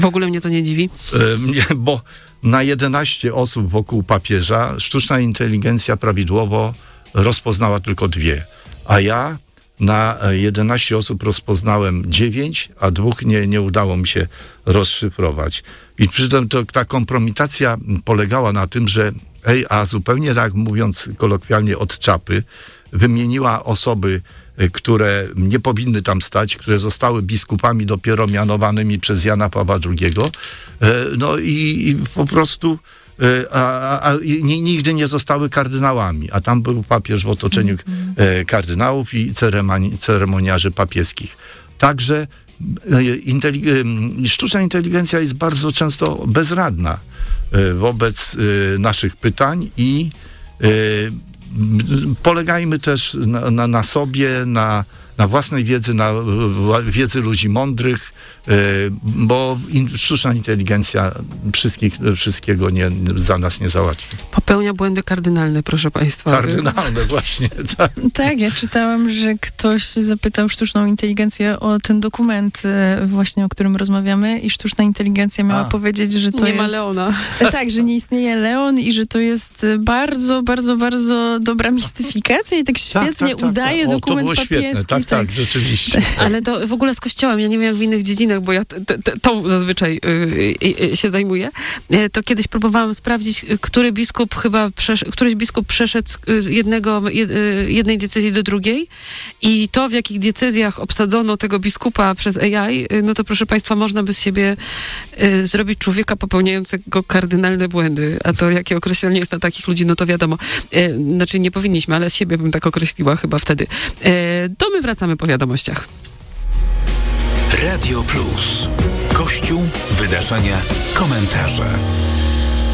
W ogóle mnie to nie dziwi. Bo na 11 osób wokół papieża sztuczna inteligencja prawidłowo rozpoznała tylko 2. A ja na 11 osób rozpoznałem 9, a 2 nie udało mi się rozszyfrować. I przy tym ta kompromitacja polegała na tym, że a zupełnie tak mówiąc kolokwialnie od czapy, wymieniła osoby, które nie powinny tam stać, które zostały biskupami dopiero mianowanymi przez Jana Pawła II. No i po prostu nigdy nie zostały kardynałami, a tam był papież w otoczeniu kardynałów i ceremoniarzy papieskich. Także sztuczna inteligencja jest bardzo często bezradna wobec naszych pytań i polegajmy też na sobie, na własnej wiedzy, na wiedzy ludzi mądrych, bo sztuczna inteligencja wszystkiego za nas nie załatwi. Popełnia błędy kardynalne, proszę państwa. Kardynalne, właśnie. Tak. Tak, ja czytałam, że ktoś zapytał sztuczną inteligencję o ten dokument właśnie, o którym rozmawiamy i sztuczna inteligencja miała powiedzieć, że to nie ma Leona. Tak, że nie istnieje Leon i że to jest bardzo, bardzo, bardzo dobra mistyfikacja i tak świetnie udaje dokument papieski. Tak, rzeczywiście. Ale to w ogóle z Kościołem, ja nie wiem jak w innych dziedzinach, bo ja tą zazwyczaj się zajmuję, to kiedyś próbowałam sprawdzić, któryś biskup przeszedł z jednej diecezji do drugiej i to, w jakich diecezjach obsadzono tego biskupa przez AI, no to proszę państwa, można by z siebie zrobić człowieka popełniającego kardynalne błędy, a to jakie określenie jest na takich ludzi, no to wiadomo. Znaczy nie powinniśmy, ale siebie bym tak określiła chyba wtedy. To my wracamy po wiadomościach. Radio Plus. Kościół, wydarzenia, komentarze.